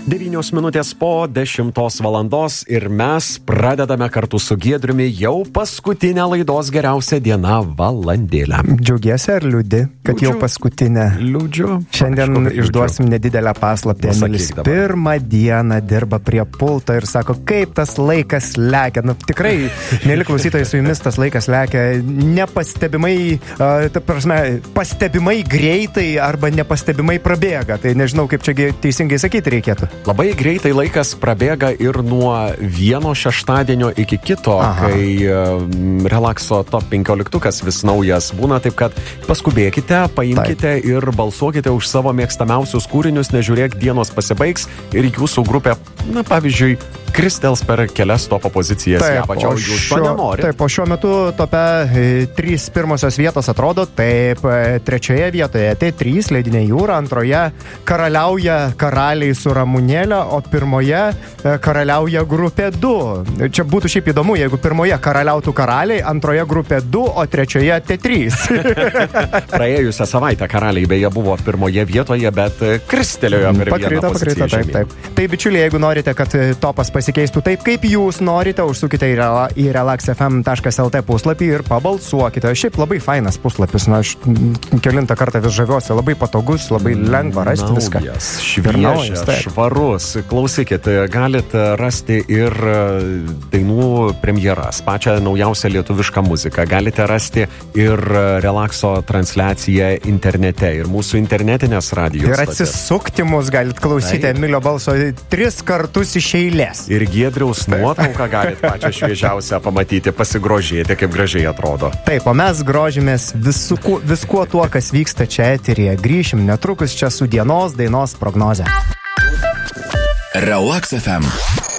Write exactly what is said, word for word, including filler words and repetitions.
devynios minutės po dešimtos valandos ir mes pradedame kartu su Giedriumi jau paskutinę laidos geriausia diena valandėlę. Džiaugiesi ar liūdi, kad Liūdžiu. jau paskutinė? Liūdžiu. Šiandien Aišku, išduosim nedidelę paslaptį. Emilis pirmą dieną dirba prie pulto ir sako, kaip tas laikas lekia. Nu, tikrai, mėly klausytojai, su jumis tas laikas lekia nepastebimai, uh, ta prasme, pastebimai greitai arba nepastebimai prabėga. Tai nežinau, kaip čia teisingai sakyti reikėtų. Labai greitai laikas prabėga ir nuo vieno šeštadienio iki kito, Aha. kai uh, relakso top penkioliktukas vis naujas būna, taip kad paskubėkite, paimkite taip. Ir balsuokite už savo mėgstamiausius kūrinius, nežiūrėk, dienos pasibaigs ir jūsų grupė, na pavyzdžiui, kristels per kelias topo pozicijas. Taip, ja, pačiau, o, jūs šio, taip, o šiuo metu tope e, trys pirmosios vietos atrodo taip, e, trečioje vietoje T trys, Ledinė jūra, antroje karaliauja karaliai su Ramunėlė, o pirmoje e, karaliauja grupė du. Čia būtų šiaip įdomu, jeigu pirmoje karaliautų karaliai, antroje grupė du, o trečioje T trys. Praėjusią savaitę karaliai beje buvo pirmoje vietoje, bet kristelėjo per pakrito, vieną poziciją. Taip, taip. Tai bičiuliai, jeigu norite, kad topas pasikeistų taip, kaip jūs norite, užsukite į, rela, į relax f m taškas l t puslapį ir pabalsuokite. Šiaip labai fainas puslapis, na, aš kelintą kartą vis žaviuosi, labai patogus, labai lengva rasti naujas, viską. Šviežias, švarus. Klausykit, galit rasti ir dainų premjeras, pačią naujausią lietuvišką muziką, galite rasti ir relakso transliaciją internete ir mūsų internetinės radijos. Ir atsisukti mus galit klausyti tai. Emilio balso tris kartus iš eilės. Ir Giedriaus nuotrauką galit pačią šviežiausią pamatyti, pasigrožėti, kaip gražiai atrodo. Taip, o mes grožimės viskuo, viskuo tuo, kas vyksta čia eteryje. Grįšim netrukus čia su dienos dainos prognoze. Relax F M.